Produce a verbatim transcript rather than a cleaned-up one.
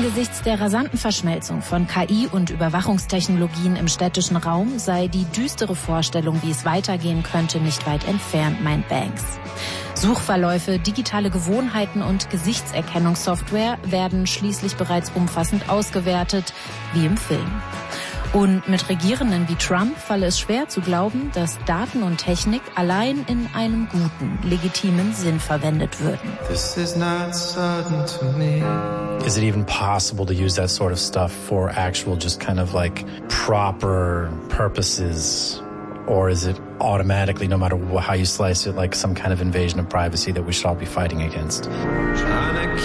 Angesichts der rasanten Verschmelzung von K I und Überwachungstechnologien im städtischen Raum sei die düstere Vorstellung, wie es weitergehen könnte, nicht weit entfernt, meint Banks. Suchverläufe, digitale Gewohnheiten und Gesichtserkennungssoftware werden schließlich bereits umfassend ausgewertet, wie im Film. Und mit Regierenden wie Trump falle es schwer zu glauben, dass Daten und Technik allein in einem guten, legitimen Sinn verwendet würden. This is not certain to me. Is it even possible to use that sort of stuff for actual just kind of like proper purposes? Or is it automatically, no matter how you slice it, like some kind of invasion of privacy that we should all be fighting against?